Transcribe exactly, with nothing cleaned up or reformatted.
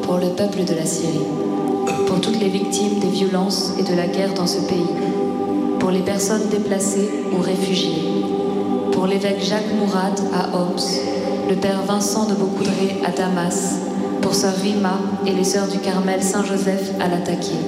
pour le peuple de la Syrie, pour toutes les victimes des violences et de la guerre dans ce pays, pour les personnes déplacées ou réfugiées, pour l'évêque Jacques Mourad à Homs, le père Vincent de Beaucoudray à Damas, pour sœur Rima et les sœurs du Carmel Saint-Joseph à Latakia,